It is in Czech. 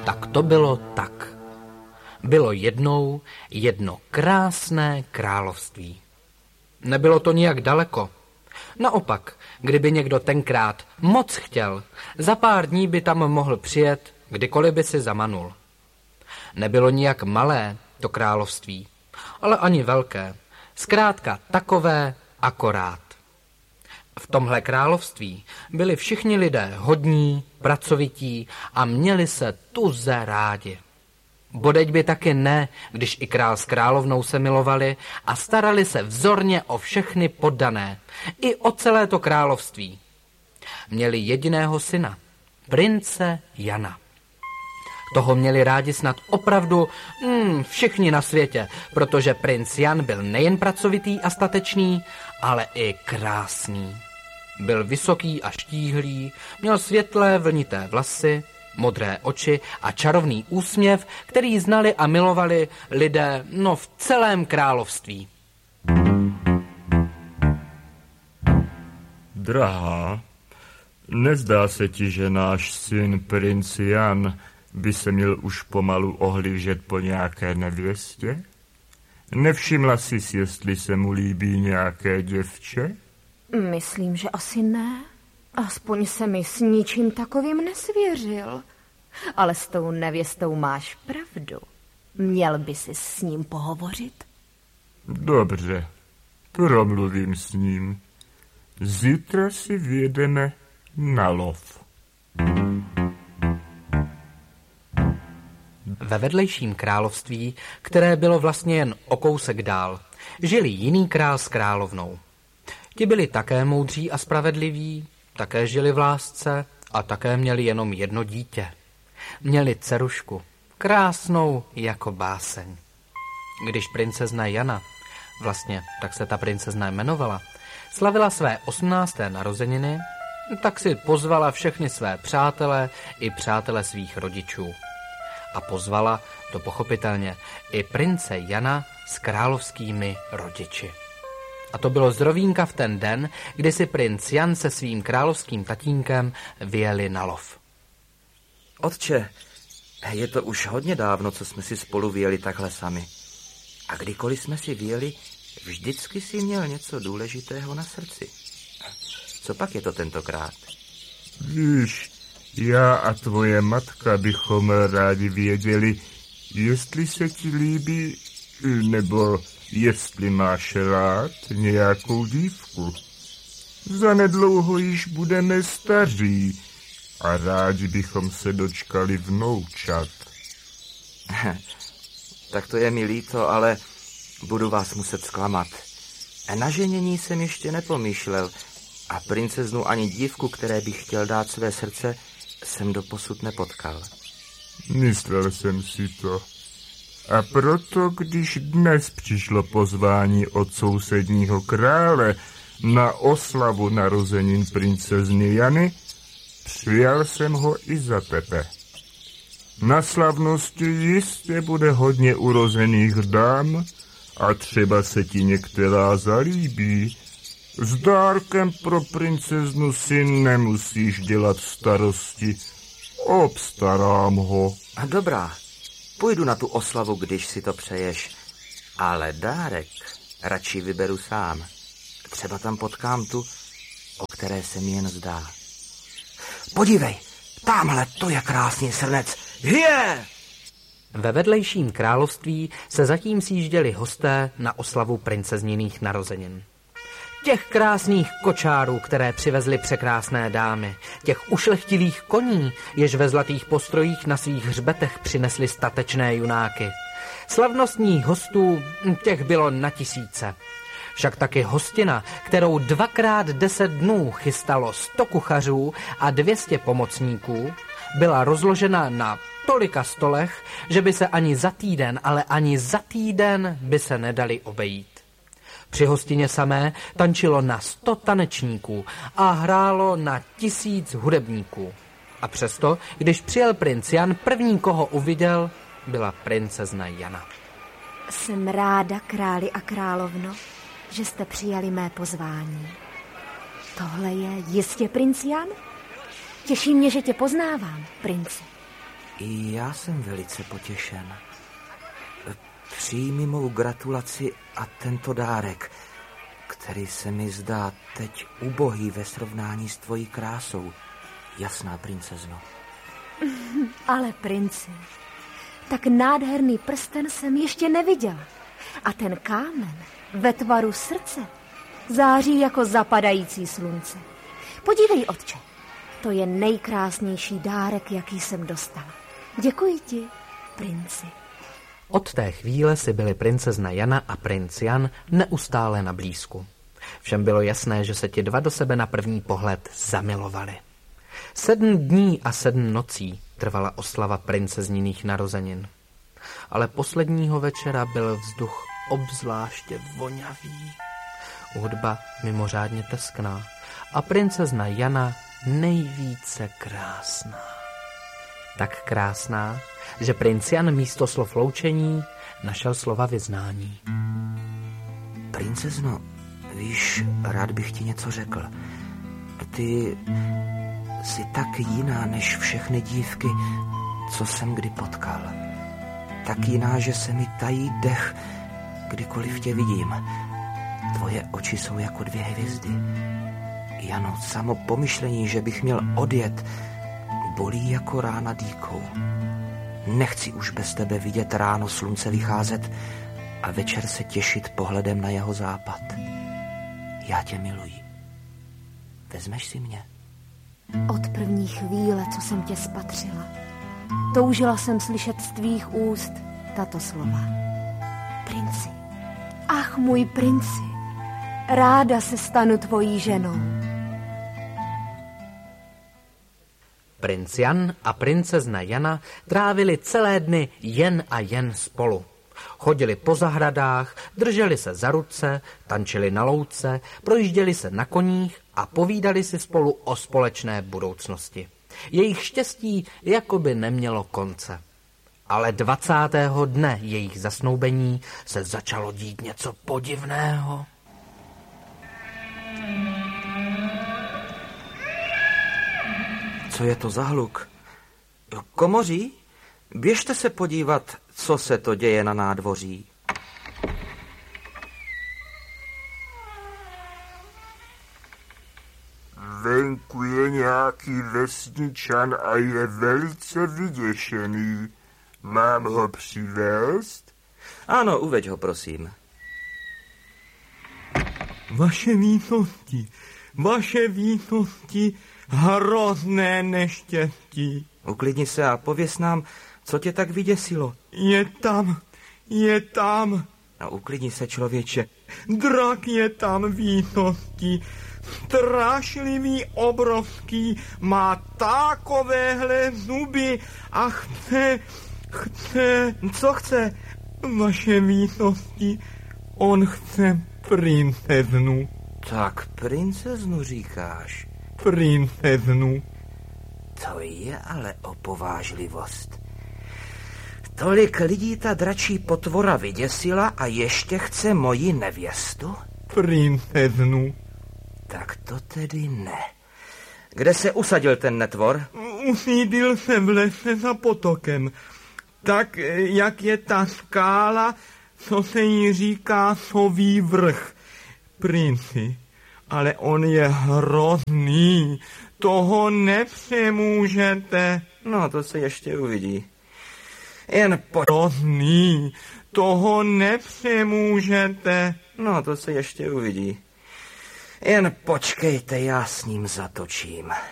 Tak to bylo tak. Bylo jednou jedno krásné království. Nebylo to nijak daleko. Naopak, kdyby někdo tenkrát moc chtěl, za pár dní by tam mohl přijet, kdykoliv by si zamanul. Nebylo nijak malé to království, ale ani velké. Zkrátka takové akorát. V tomhle království byli všichni lidé hodní, pracovití a měli se tuze rádi. Bodeď by taky ne, když i král s královnou se milovali a starali se vzorně o všechny poddané, i o celé to království. Měli jediného syna, prince Jana. Toho měli rádi snad opravdu všichni na světě, protože princ Jan byl nejen pracovitý a statečný, ale i krásný. Byl vysoký a štíhlý, měl světlé vlnité vlasy, modré oči a čarovný úsměv, který znali a milovali lidé v celém království. Drahá, nezdá se ti, že náš syn princ Jan by se měl už pomalu ohlížet po nějaké nevěstě? Nevšimla jsi, jestli se mu líbí nějaké děvče? Myslím, že asi ne. Aspoň se mi s ničím takovým nesvěřil. Ale s tou nevěstou máš pravdu. Měl by si s ním pohovořit? Dobře, promluvím s ním. Zítra si vyjedeme na lov. Ve vedlejším království, které bylo vlastně jen o kousek dál, žili jiný král s královnou. Ti byli také moudří a spravedliví, také žili v lásce a také měli jenom jedno dítě. Měli dcerušku, krásnou jako báseň. Když princezna Jana, vlastně tak se ta princezna jmenovala, slavila své 18. narozeniny, tak si pozvala všechny své přátele i přátele svých rodičů. A pozvala, to pochopitelně, i prince Jana s královskými rodiči. A to bylo zrovínka v ten den, kdy si princ Jan se svým královským tatínkem vyjeli na lov. Otče, je to už hodně dávno, co jsme si spolu vyjeli takhle sami. A kdykoliv jsme si vyjeli, vždycky si měl něco důležitého na srdci. Co pak je to tentokrát? Víš, já a tvoje matka bychom rádi věděli, jestli se ti líbí, nebo jestli máš rád nějakou dívku. Zanedlouho již budeme staří a rádi bychom se dočkali vnoučat. Tak to je mi líto, ale budu vás muset zklamat. Na ženění jsem ještě nepomýšlel a princeznu ani dívku, které bych chtěl dát své srdce, jsem doposud nepotkal. Myslel jsem si to. A proto, když dnes přišlo pozvání od sousedního krále na oslavu narozenin princezny Jany, přijal jsem ho i za tebe. Na slavnosti jistě bude hodně urozených dám a třeba se ti některá zalíbí. S dárkem pro princeznu si nemusíš dělat starosti. Obstarám ho. Dobrá, půjdu na tu oslavu, když si to přeješ. Ale dárek radši vyberu sám. Třeba tam potkám tu, o které se mi jen zdá. Podívej, tamhle to je krásný srnec. Je! Ve vedlejším království se zatím sjížděli hosté na oslavu princezniných narozenin. Těch krásných kočárů, které přivezly překrásné dámy, těch ušlechtilých koní, jež ve zlatých postrojích na svých hřbetech přinesly statečné junáky. Slavnostních hostů, těch bylo na tisíce. Však taky hostina, kterou 2x10 dnů chystalo 100 kuchařů a 200 pomocníků, byla rozložena na tolika stolech, že by se ani za týden, ale ani za týden by se nedali obejít. Při hostině samé tančilo na 100 tanečníků a hrálo na 1000 hudebníků. A přesto, když přijel princ Jan, první, koho uviděl, byla princezna Jana. Jsem ráda, králi a královno, že jste přijali mé pozvání. Tohle je jistě princ Jan? Těší mě, že tě poznávám, princi. I já jsem velice potěšen. Přijmi mou gratulaci a tento dárek, který se mi zdá teď ubohý ve srovnání s tvojí krásou, jasná princezno. Ale princi, tak nádherný prsten jsem ještě neviděla. A ten kámen ve tvaru srdce září jako zapadající slunce. Podívej, otče, to je nejkrásnější dárek, jaký jsem dostala. Děkuji ti, princi. Od té chvíle si byli princezna Jana a princ Jan neustále na blízku. Všem bylo jasné, že se ti dva do sebe na první pohled zamilovali. 7 dní a 7 nocí trvala oslava princezniných narozenin. Ale posledního večera byl vzduch obzvláště vonavý, hudba mimořádně teskná a princezna Jana nejvíce krásná. Tak krásná, že princ Jan místo slov loučení našel slova vyznání. Princezno, víš, rád bych ti něco řekl. Ty jsi tak jiná než všechny dívky, co jsem kdy potkal. Tak jiná, že se mi tají dech, kdykoliv tě vidím. Tvoje oči jsou jako 2 hvězdy. Jano, samo pomyšlení, že bych měl odjet, bolí jako rána dýkou. Nechci už bez tebe vidět ráno slunce vycházet a večer se těšit pohledem na jeho západ. Já tě miluji. Vezmeš si mě? Od první chvíle, co jsem tě spatřila, toužila jsem slyšet z tvých úst tato slova. Princi, ach můj princi, ráda se stanu tvojí ženou. Princ Jan a princezna Jana trávili celé dny jen a jen spolu. Chodili po zahradách, drželi se za ruce, tančili na louce, projížděli se na koních a povídali si spolu o společné budoucnosti. Jejich štěstí jakoby nemělo konce. Ale 20. dne jejich zasnoubení se začalo dít něco podivného. Co je to za hluk? Komoří? Běžte se podívat, co se to děje na nádvoří. Venku je nějaký vesničan a je velice vyděšený. Mám ho přivést? Ano, uveď ho, prosím. Vaše výsosti, hrozné neštěstí. Uklidni se a pověz nám, co tě tak vyděsilo. Je tam. No, uklidni se, člověče. Drak je tam výsosti. Strašlivý, obrovský, má takovéhle zuby a chce... Co chce? Vaše výsosti, on chce princeznu. Tak princeznu říkáš? Princeznu. To je ale opovážlivost. Tolik lidí ta dračí potvora vyděsila a ještě chce moji nevěstu? Princeznu. Tak to tedy ne. Kde se usadil ten netvor? Usídil se v lese za potokem. Tak, jak je ta skála, co se jí říká Sový vrch. Princi, ale on je hrozný. Toho nepřemůžete. No, to se ještě uvidí. Jen Hrozný. Toho nepřemůžete. No, to se ještě uvidí. Jen počkejte, já s ním zatočím.